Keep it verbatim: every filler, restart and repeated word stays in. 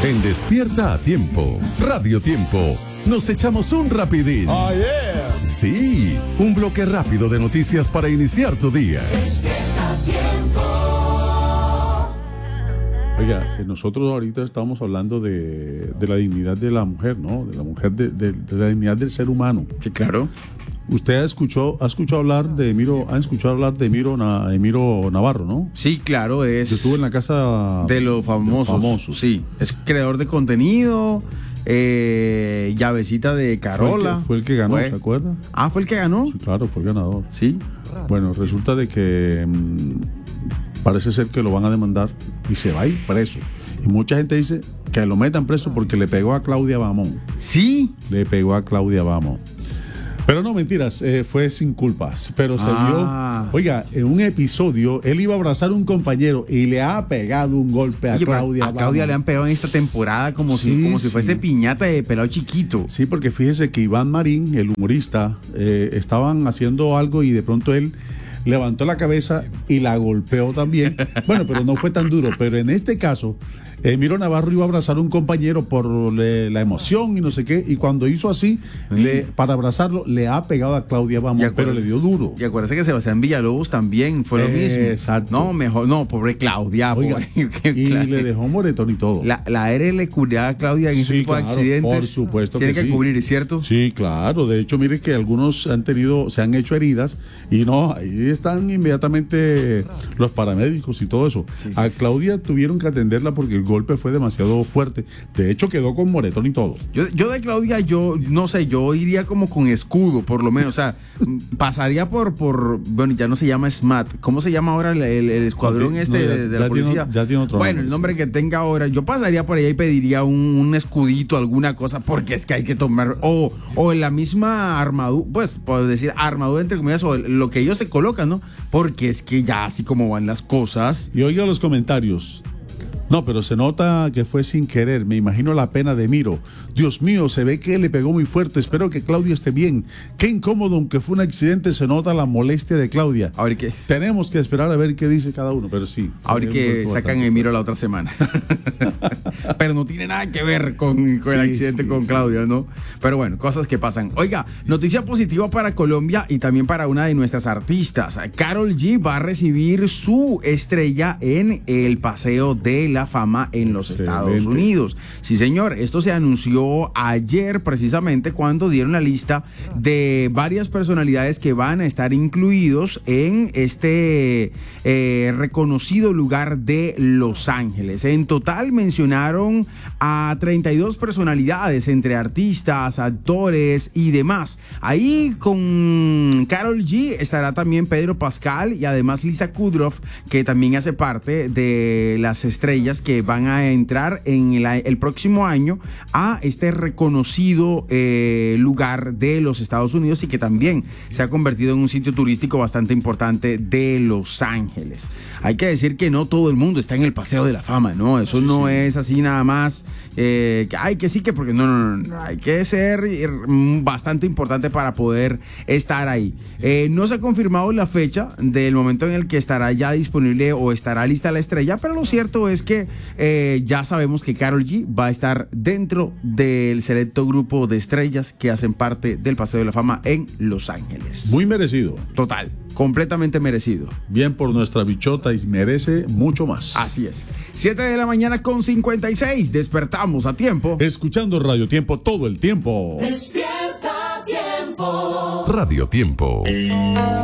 En Despierta a Tiempo, Radio Tiempo, nos echamos un rapidín. Oh, yeah. Sí, un bloque rápido de noticias para iniciar tu día. Despierta a Tiempo. Oiga, nosotros ahorita estamos hablando de, de la dignidad de la mujer, ¿no? De la mujer, de, de, de la dignidad del ser humano. Sí, claro. Usted ha escuchado, ha escuchado hablar de Emiro, ha escuchado hablar de Emiro, Na, Emiro Navarro, ¿no? Sí, claro, es. Yo estuve en la casa de los famosos. De los famosos. Sí, es creador de contenido, eh, llavecita de Carola. Fue el que, fue el que ganó, fue. ¿se acuerda? Ah, fue el que ganó. Sí, claro, fue el ganador. Sí. Bueno, resulta de que mmm, parece ser que lo van a demandar y se va a ir preso. Y mucha gente dice que lo metan preso porque le pegó a Claudia Bamón. Sí. Le pegó a Claudia Bamón. Pero no, mentiras, eh, fue sin culpas. Pero se Ah. vio, oiga, en un episodio, él iba a abrazar a un compañero y le ha pegado un golpe a Oye, Claudia a Claudia Bamón. le han pegado en esta temporada como, Sí, si, como si sí. fuese piñata de pelado chiquito. Sí, porque fíjese que Iván Marín, el humorista, eh, estaban haciendo algo y de pronto él levantó la cabeza y la golpeó también. Bueno, pero no fue tan duro. Pero en este caso, Emiro Navarro iba a abrazar a un compañero por le, la emoción y no sé qué. Y cuando hizo así, Sí. le, para abrazarlo, le ha pegado a Claudia Bamón, pero le dio duro. Y acuérdese que Sebastián Villalobos también fue lo Eh, mismo. exacto. No, mejor, no, pobre Claudia. Oiga, pobre, que y Cla- le dejó moretón y todo. La, la R le cubría a Claudia en Sí, ese tipo de claro, accidentes. por supuesto Tiene que que, sí. cubrir, ¿cierto? Sí, claro. De hecho, mire que algunos han tenido, se han hecho heridas y no, ahí están inmediatamente los paramédicos y todo eso. Sí, sí, a sí. Claudia tuvieron que atenderla porque el golpe fue demasiado fuerte. De hecho, quedó con moretón y todo. Yo, yo de Claudia, yo no sé, yo iría como con escudo, por lo menos. O sea, pasaría por, por, bueno, ya no se llama SMAT. ¿Cómo se llama ahora el, el- el escuadrón No, este ya- de, de la ya tiene- policía? ya tiene otro bueno, nombre, el nombre sí. que tenga ahora. Yo pasaría por allá y pediría un, un escudito, alguna cosa, porque es que hay que tomar. O, o en la misma armadura, pues, puedo decir armadura entre comillas, o lo que ellos se colocan, ¿no? Porque es que ya así como van las cosas. Y oiga los comentarios. No, pero se nota que fue sin querer. Me imagino la pena de Miro. Dios mío, se ve que le pegó muy fuerte. Espero que Claudia esté bien. Qué incómodo, aunque fue un accidente, se nota la molestia de Claudia. A ver qué. Tenemos que esperar a ver qué dice cada uno, pero sí. Ahora fue que un golpe sacan bastante Emiro la otra semana. Pero no tiene nada que ver con, con el Sí, accidente sí, con sí. Claudia, ¿no? Pero bueno, cosas que pasan. Oiga, noticia positiva para Colombia y también para una de nuestras artistas. Karol G va a recibir su estrella en el Paseo de la Fama en los Excelente. Estados Unidos. Sí, señor, esto se anunció ayer precisamente cuando dieron la lista de varias personalidades que van a estar incluidos en este eh, reconocido lugar de Los Ángeles. En total mencionaron a treinta y dos personalidades entre artistas, actores y demás. Ahí con Karol G estará también Pedro Pascal y además Lisa Kudrow, que también hace parte de las estrellas que van a entrar en la, el próximo año a este reconocido eh, lugar de los Estados Unidos y que también se ha convertido en un sitio turístico bastante importante de Los Ángeles. Hay que decir que no todo el mundo está en el Paseo de la Fama, ¿no? Eso no es así nada más, eh, que hay que sí que porque no, no, no, no, hay que ser eh, bastante importante para poder estar ahí. Eh, no se ha confirmado la fecha del momento en el que estará ya disponible o estará lista la estrella, pero lo cierto es que eh, ya sabemos que Karol G va a estar dentro del selecto grupo de estrellas que hacen parte del Paseo de la Fama en Los Ángeles. Muy merecido. Total, completamente merecido. Bien por nuestra bichota y merece mucho más. Así es. siete de la mañana con cincuenta y seis. Despertamos a tiempo. Escuchando Radio Tiempo todo el tiempo. Despierta a Tiempo. Radio Tiempo.